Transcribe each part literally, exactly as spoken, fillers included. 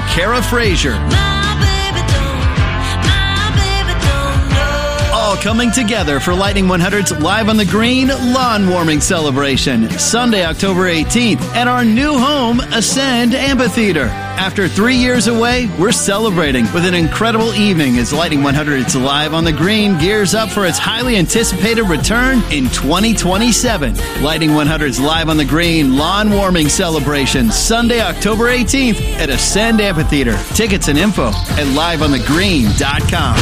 Kara Frazier. All coming together for Lightning one hundred's Live on the Green lawn warming celebration, Sunday, October eighteenth, at our new home, Ascend Amphitheater. After three years away, we're celebrating with an incredible evening as Lightning one hundred's Live on the Green gears up for its highly anticipated return in twenty twenty-seven. Lightning one hundred's Live on the Green lawn warming celebration, Sunday, October eighteenth, at Ascend Amphitheater. Tickets and info at live on the green dot com.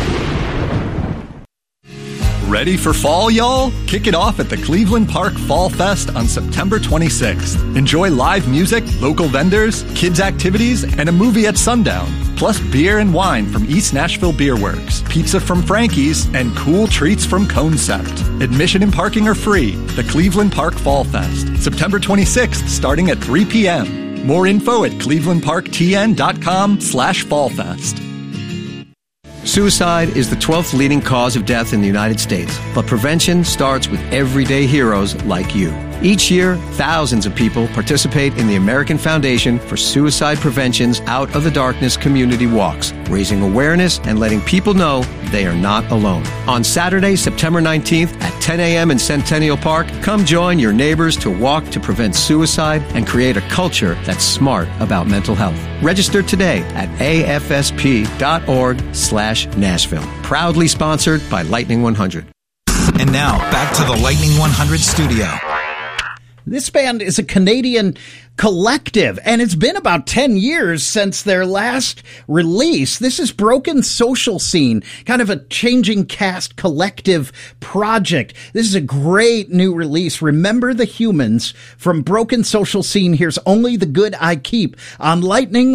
Ready for fall, y'all? Kick it off at the Cleveland Park Fall Fest on September twenty-sixth. Enjoy live music, local vendors, kids' activities, and a movie at sundown. Plus beer and wine from East Nashville Beer Works, pizza from Frankie's, and cool treats from Concept. Admission and parking are free. The Cleveland Park Fall Fest, September twenty-sixth, starting at three p.m. More info at clevelandparktn.com slash fallfest. Suicide is the twelfth leading cause of death in the United States, but prevention starts with everyday heroes like you. Each year, thousands of people participate in the American Foundation for Suicide Prevention's Out of the Darkness community walks, raising awareness and letting people know they are not alone. On Saturday, September nineteenth at ten a.m. in Centennial Park, come join your neighbors to walk to prevent suicide and create a culture that's smart about mental health. Register today at afsp.org slash Nashville. Proudly sponsored by Lightning one hundred. And now, back to the Lightning one hundred studio. This band is a Canadian collective, and it's been about ten years since their last release. This is Broken Social Scene, kind of a changing cast collective project. This is a great new release. Remember the Humans from Broken Social Scene. Here's Only the Good I Keep on Lightning